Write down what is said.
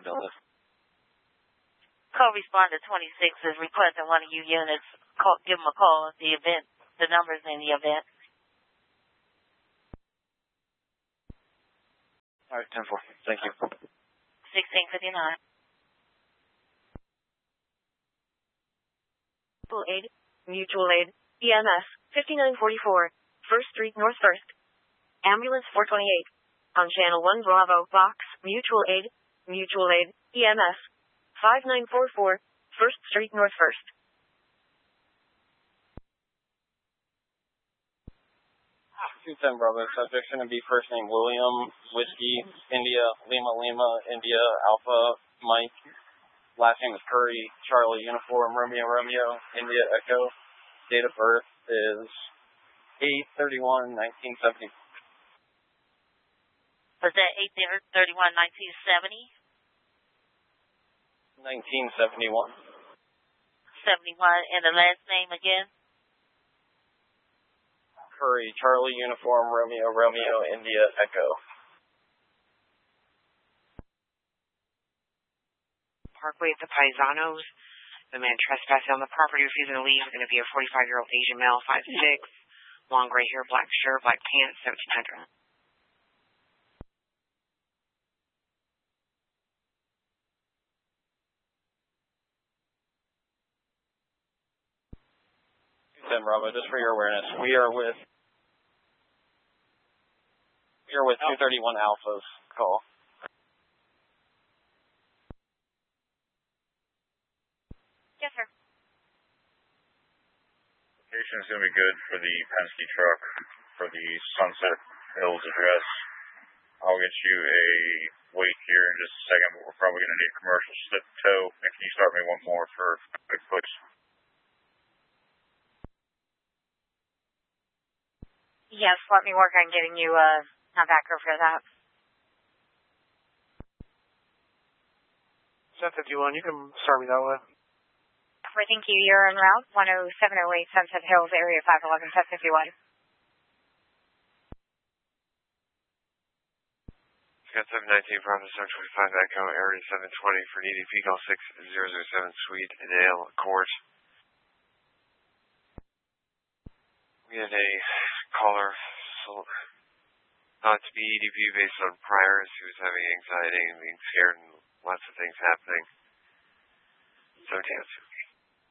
building. Co-responder 26 is requesting one of you units. Give them a call. The number's in the event. All right, 10-4. Thank you. 1659. Mutual aid, EMS, 5944, 1st Street North 1st. Ambulance 428. On Channel 1 Bravo, Box, Mutual aid, EMS, 5944, 1st Street North 1st. Two-10 Bravo, subject's going to be first name William, Whiskey, India, Lima, Lima, India, Alpha, Mike. Last name is Curry, Charlie, Uniform, Romeo, Romeo, India, Echo. Date of birth is 8/31/1970. Was that 8/31/1970? 1971. 71, and the last name again? Curry, Charlie, Uniform, Romeo, Romeo, India, Echo. Parkway at the Paisanos. The man trespassing on the property, refusing to leave, is going to be a 45-year-old Asian male, 5'6", long gray hair, black shirt, black pants, 1700. Bravo, just for your awareness, we are with 231 Alpha's call. Yes, sir. Location is going to be good for the Penske truck for the Sunset Hills address. I'll get you a weight here in just a second, but we're probably going to need a commercial slip tow. And can you start me one more for Bigfoot? Yes, let me work on getting you a backer for that. 751, you can start me that way. Thank you. You're en route, 10708 Sunset Hills, area 511, 751. Got 719 Bravo 725 Echo, area 720 for an EDP call 6007 Suite Dale Court. We had a caller thought to be EDP based on priors. He was having anxiety and being scared and lots of things happening. 1702.